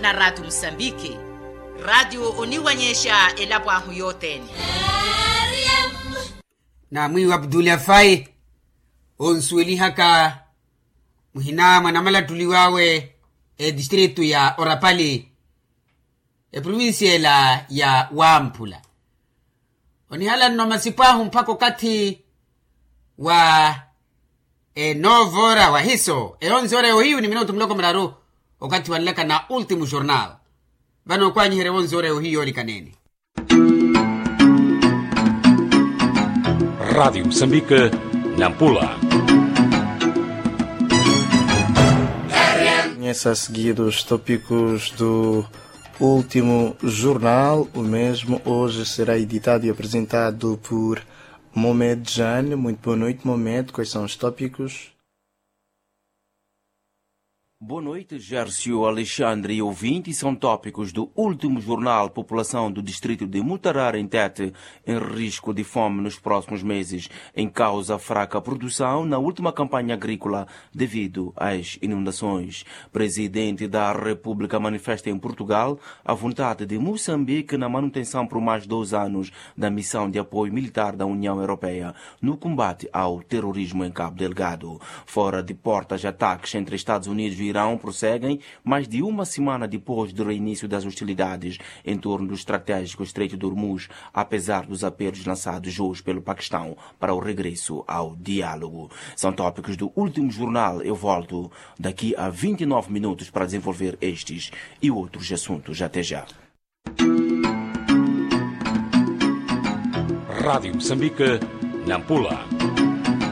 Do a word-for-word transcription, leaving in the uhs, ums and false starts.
na Rádio Moçambique. Rádio uniwanyesha elapwahu yoteni. Na mwi Abdullah Fai onsueli haka muhina manamala tuliwawe e distrito ya Orapali e provincia ya Wampula. Onihala no masipahu mpako kati wa e novora wa hiso e onze ore ohiu ni minuto mloko mlaru wakati waleka na ultimo jornal bano kwa nyihere onze ore ohiu likaneni. Rádio Moçambique, Nampula. Conhece a seguir os tópicos do último jornal. O mesmo hoje será editado e apresentado por Mohamed Jane. Muito boa noite, Mohamed. Quais são os tópicos? Boa noite, Gércio Alexandre e ouvinte. São tópicos do último jornal. População do distrito de Mutarara, em Tete, em risco de fome nos próximos meses, em causa fraca produção na última campanha agrícola devido às inundações. Presidente da República manifesta em Portugal a vontade de Moçambique na manutenção por mais dois anos da missão de apoio militar da União Europeia no combate ao terrorismo em Cabo Delgado. Fora de portas, ataques entre Estados Unidos e Irão prosseguem mais de uma semana depois do reinício das hostilidades em torno do estratégico Estreito de Hormuz, apesar dos apelos lançados hoje pelo Paquistão para o regresso ao diálogo. São tópicos do último jornal. Eu volto daqui a vinte e nove minutos para desenvolver estes e outros assuntos. Até já. Rádio Moçambique, Nampula.